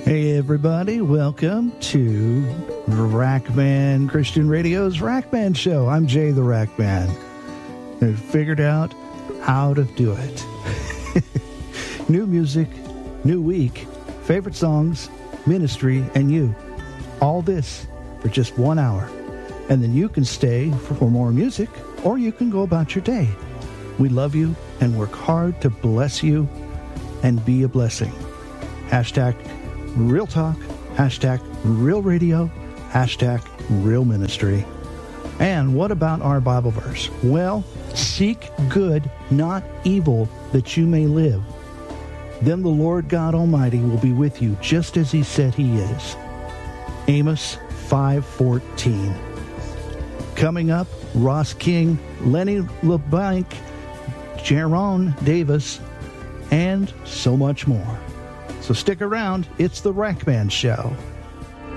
Hey everybody, welcome to Rackman Christian Radio's Rackman Show. I'm Jay the Rackman. I figured out how to do it. New music, new week, favorite songs, ministry, and you. All this for just 1 hour. And then you can stay for more music, or you can go about your day. We love you and work hard to bless you and be a blessing. Hashtag Real Talk, hashtag Real Radio, hashtag Real Ministry. And what about our Bible verse? Well, seek good, not evil, that you may live. Then the Lord God Almighty will be with you, just as he said he is. Amos 5:14. Coming up, Ross King, Lenny LeBlanc, Jaron Davis, and so much more. So stick around. It's the Rackman Show.